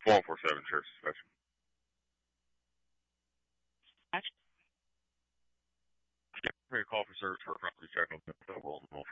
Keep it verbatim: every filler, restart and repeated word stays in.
four four seven Sheriff's Dispatch. Get a call for service for a property check on the Walton Mall.